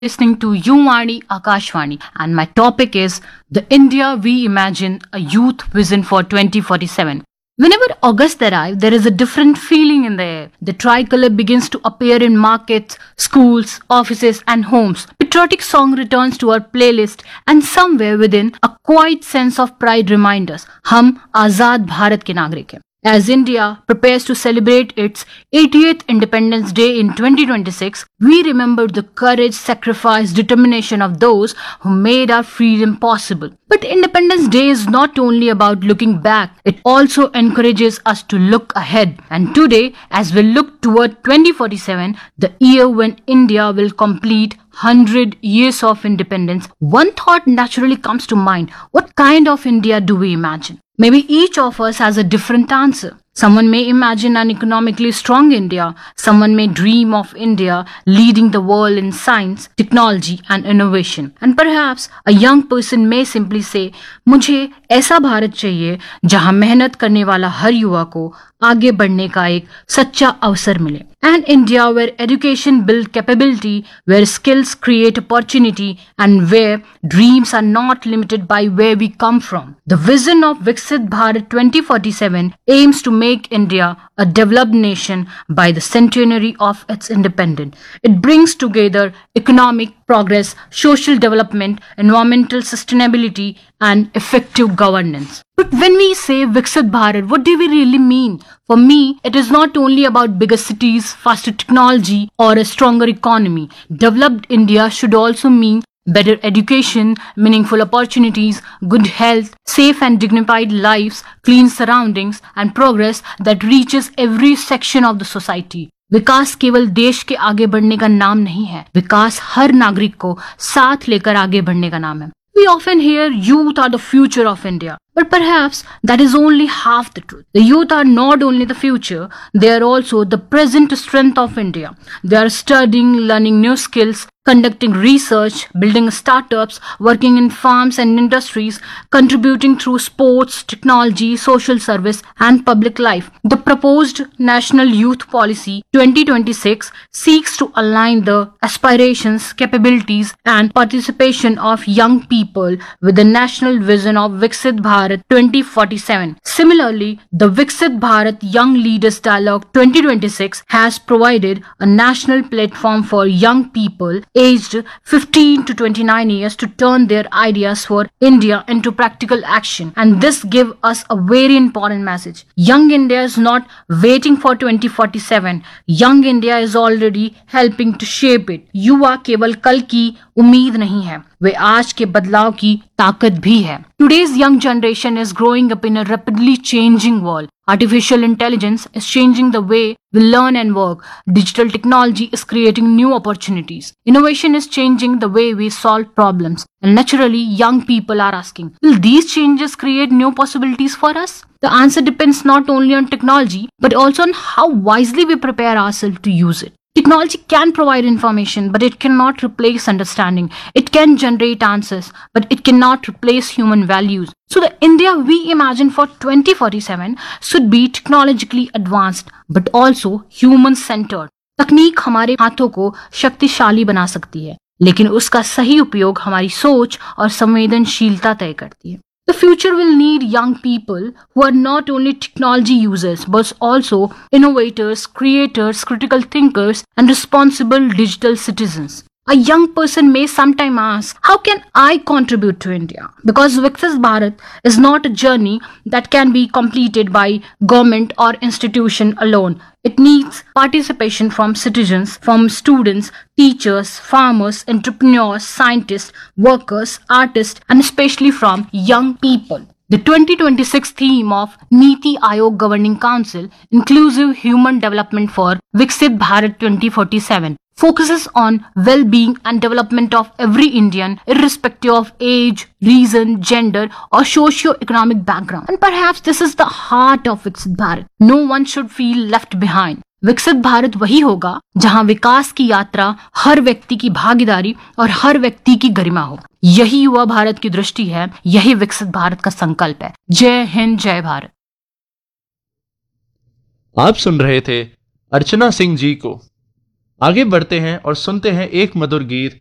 listening to Yuvani Akashvani, and my topic is The India We Imagine, a Youth Vision for 2047. Whenever August arrives, there is a different feeling in the air. The tricolor begins to appear in markets, schools, offices, and homes. Patriotic song returns to our playlist, and somewhere within, a quiet sense of pride reminds us, हम आजाद भारत के नागरिक हैं. As India prepares to celebrate its 80th Independence Day in 2026, we remember the courage, sacrifice, determination of those who made our freedom possible. But Independence Day is not only about looking back, it also encourages us to look ahead. And today, as we look toward 2047, the year when India will complete 100 years of independence, one thought naturally comes to mind. What kind of India do we imagine? Maybe each of us has a different answer. Someone may imagine an economically strong India. Someone may dream of India leading the world in science, technology and innovation. And perhaps a young person may simply say, मुझे ऐसा भारत चाहिए जहां मेहनत करने वाला हर युवा को आगे बढ़ने का एक सच्चा अवसर मिले. An India where education builds capability, where skills create opportunity, and where dreams are not limited by where we come from. The vision of Viksit Bharat 2047 aims to make India a developed nation by the centenary of its independence. It brings together economic progress, social development, environmental sustainability, and effective governance. But when we say Viksit Bharat, what do we really mean? For me, it is not only about bigger cities, faster technology, or a stronger economy. Developed India should also mean better education, meaningful opportunities, good health, safe and dignified lives, clean surroundings, and progress that reaches every section of the society. विकास केवल देश के आगे बढ़ने का नाम नहीं है. विकास हर नागरिक को साथ लेकर आगे बढ़ने का नाम है. We often hear youth are the future of India. But perhaps that is only half the truth. The youth are not only the future, they are also the present strength of India. They are studying, learning new skills, conducting research, building startups, working in farms and industries, contributing through sports, technology, social service, and public life. The proposed National Youth Policy 2026 seeks to align the aspirations, capabilities, and participation of young people with the national vision of Viksit Bharat 2047. Similarly, the Viksit Bharat Young Leaders Dialogue 2026 has provided a national platform for young people aged 15 to 29 years to turn their ideas for India into practical action. And this gives us a very important message. Young India is not waiting for 2047. Young India is already helping to shape it. युवा केवल कल की उम्मीद नहीं है, वे आज के बदलाव की ताकत भी है. Today's young generation is growing up in a rapidly changing world. Artificial intelligence is changing the way we learn and work. Digital technology is creating new opportunities. Innovation is changing the way we solve problems. And naturally, young people are asking, will these changes create new possibilities for us? The answer depends not only on technology, but also on how wisely we prepare ourselves to use it. Technology can provide information, but it cannot replace understanding. It can generate answers, but it cannot replace human values. So the India we imagine for 2047 should be technologically advanced, but also human-centered. तकनीक हमारे हाथों को शक्तिशाली बना सकती है, लेकिन उसका सही उपयोग हमारी सोच और संवेदनशीलता तय करती है. The future will need young people who are not only technology users but also innovators, creators, critical thinkers, and responsible digital citizens. A young person may sometime ask, how can I contribute to India? Because Viksit Bharat is not a journey that can be completed by government or institution alone. It needs participation from citizens, from students, teachers, farmers, entrepreneurs, scientists, workers, artists, and especially from young people. The 2026 theme of Niti Aayog Governing Council, Inclusive Human Development for Viksit Bharat 2047, focuses on well-being and development of every Indian, irrespective of age, reason, gender, or socio-economic background. And perhaps this is the heart of Viksit Bharat. No one should feel left behind. विकसित भारत वही होगा जहां विकास की यात्रा हर व्यक्ति की भागीदारी और हर व्यक्ति की गरिमा हो. यही युवा भारत की दृष्टि है, यही विकसित भारत का संकल्प है. जय हिंद, जय भारत. आप सुन रहे थे अर्चना सिंह जी को. आगे बढ़ते हैं और सुनते हैं एक मधुर गीत